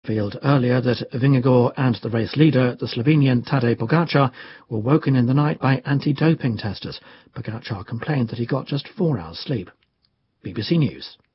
Revealed earlier that Vingegaard and the race leader, the Slovenian Tadej Pogačar, were woken in the night by anti-doping testers. Pogačar complained that he got just 4 hours sleep. BBC News.